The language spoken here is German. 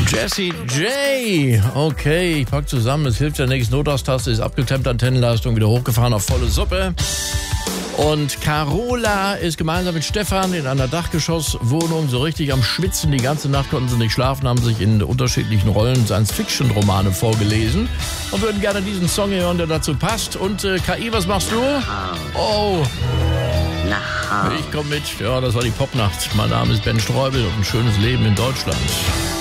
Jessie J. Okay, ich pack zusammen, es hilft ja nichts. Notaus-Taste ist abgeklemmt, Antennenleistung wieder hochgefahren auf volle Suppe. Und Carola ist gemeinsam mit Stefan in einer Dachgeschosswohnung so richtig am Schwitzen. Die ganze Nacht konnten sie nicht schlafen, haben sich in unterschiedlichen Rollen Science-Fiction-Romane vorgelesen und würden gerne diesen Song hören, der dazu passt. Und KI, was machst du? Oh, ich komm mit. Ja, das war die Popnacht. Mein Name ist Ben Streubel und ein schönes Leben in Deutschland.